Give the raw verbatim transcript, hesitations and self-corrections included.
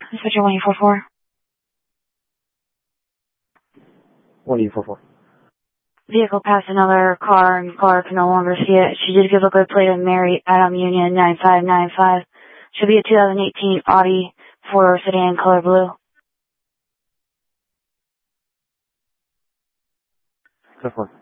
Switcher one eight four four. one eight four four. Vehicle passed another car and car can no longer see it. She did give a good plate of Mary Adam Union nine five nine five. Should be a two thousand eighteen Audi four-door sedan, color blue. ten four.